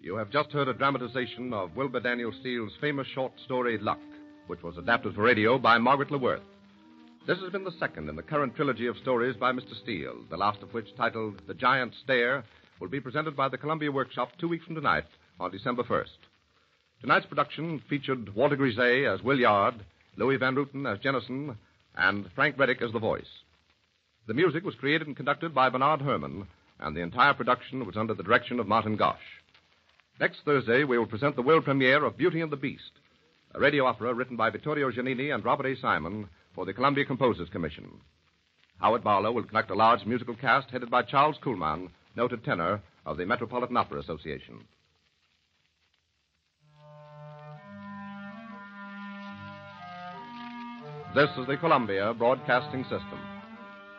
You have just heard a dramatization of Wilbur Daniel Steele's famous short story, Luck, which was adapted for radio by Margaret LeWorth. This has been the second in the current trilogy of stories by Mr. Steele, the last of which, titled The Giant Stare, will be presented by the Columbia Workshop 2 weeks from tonight on December 1st. Tonight's production featured Walter Grisey as Will Yard, Louis Van Rooten as Jennison, and Frank Reddick as the voice. The music was created and conducted by Bernard Herrmann, and the entire production was under the direction of Martin Gosch. Next Thursday, we will present the world premiere of Beauty and the Beast, a radio opera written by Vittorio Giannini and Robert A. Simon for the Columbia Composers Commission. Howard Barlow will conduct a large musical cast headed by Charles Kuhlman, noted tenor of the Metropolitan Opera Association. This is the Columbia Broadcasting System.